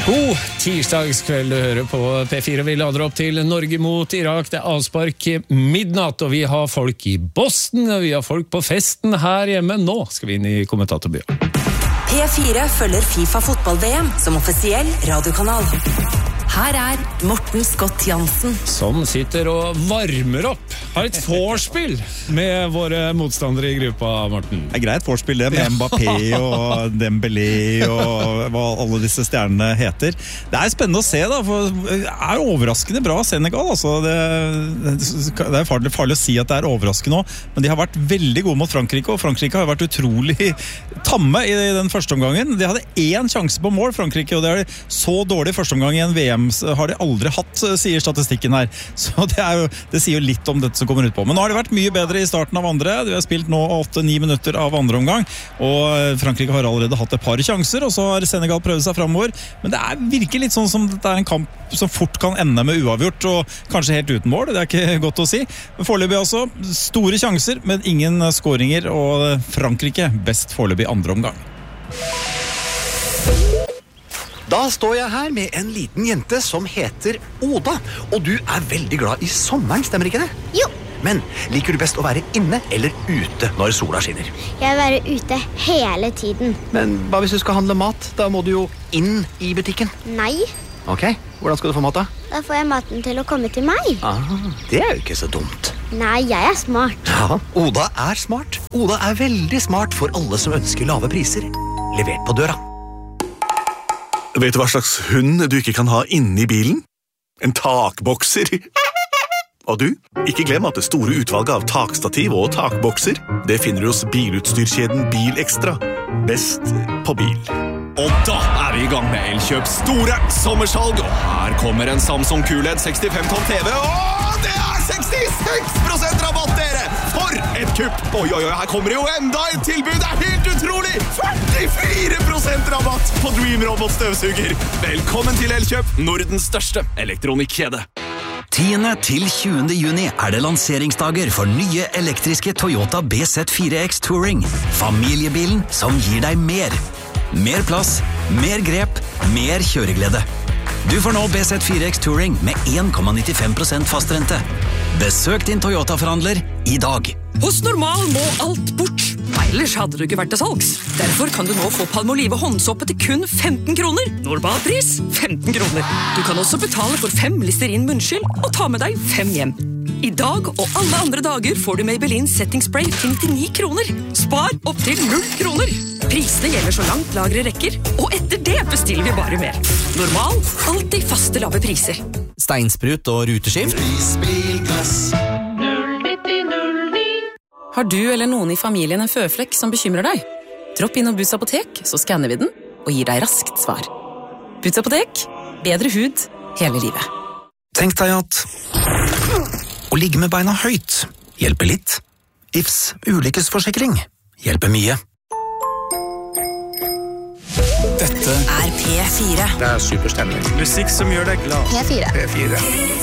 God tirsdagskveld, du hører på P4. Vi lader opp til Norge mot Irak. Det avspark midnatt, og vi har folk i Boston, og vi har folk på festen her hjemme. Nå skal vi inn i kommentatorbyen. P4 følger FIFA fotball-VM som offisiell radiokanal. Her er Morten Scott Jansen. Som sitter og varmer opp. Har et vorspiel med våre motstandere i gruppa, Morten. Det er greit vorspiel det, med Mbappé og Dembélé og hva alle disse stjernene heter. Det er spennende å se da, for det er overraskende bra Senegal. Altså. Det er farlig å si at det er overraskende nå, men de har vært veldig gode mot Frankrike, og Frankrike har vært utrolig tamme i den første omgangen. De hadde 1 sjanse på mål, Frankrike, og det er så dårlig første omgang i en VM har de aldri hatt, sier statistikken her. Så det sier jo litt om dette som kommer ut på. Men nå har det vært mye bedre i starten av andre. De har spilt nå 8-9 minutter av andre omgang, og Frankrike har allerede hatt et par sjanser, og så har Senegal prøvd seg fremover. Men det virker litt sånn som det er en kamp som fort kan ende med uavgjort, og kanskje helt uten mål. Det er ikke godt å si. Men foreløpig også store sjanser, men ingen skåringer, og Frankrike best foreløpig andre omgang. Da står jeg her med en liten jente som heter Oda, og du er veldig glad i sommeren, stemmer ikke det? Jo. Men liker du best å være inne eller ute når sola skinner? Jeg vil være ute hele tiden. Men hva hvis du skal handle mat? Da må du jo inn i butikken. Nei. Ok, hvordan skal du få mat da? Da får jeg maten til å komme til meg. Det er jo ikke så dumt. Nei, jeg er smart. Ja, Oda er smart. Oda er veldig smart for alle som ønsker lave priser. Levert på døra. Vet du hva slags hund du ikke kan ha inne i bilen? En takbokser. Og du, ikke glem at det store utvalget av takstativ og takbokser, det finner du hos bilutstyrkjeden Bilekstra. Best på bil. Og da er vi i gang med Elkjøps store sommersalg, og her kommer en Samsung QLED 65 tom TV, og det er 66% rabatt, dere! For et kupp! Oi, her kommer det jo enda et tilbud, det er helt utrolig! 44% rabatt på Dream Robot støvsuger! Velkommen til Elkjøp, Nordens største elektronikkjede. 10. til 20. juni er det lanseringsdager for nye elektriske Toyota BZ4X Touring. Familiebilen som gir deg mer. Mer plass, mer grep, mer kjøreglede. Du får nå BZ4X Touring med 1,95% fastrente. Besøk din Toyota-forhandler i dag. Hos Normal må alt bort. Ellers hadde du ikke vært til salgs. Derfor kan du nå få Palmolive håndsåpe til kun 15 kroner. Normalpris 15 kroner. Du kan også betale for 5 Listerin munnskyld og ta med deg 5 hjem. I dag og alle andre dager får du Maybelline Setting Spray til 99 kroner. Spar opp til 0 kroner. Prisene gjelder så langt lagre rekker, og etter det bestiller vi bare mer. Normal, alltid faste lave priser. Steinsprut og ruteskift. Har du eller noen i familien en føflekk som bekymrer deg? Dropp innom Butts apotek, så skanner vi den og gir deg raskt svar. Butts apotek, bedre hud hele livet. Tenk deg at å ligge med beina høyt hjelper litt. Ifs ulykkesforsikring hjelper mye. Dette er P4. Det er superstemning. Musikk som gjør deg glad. P4. P4.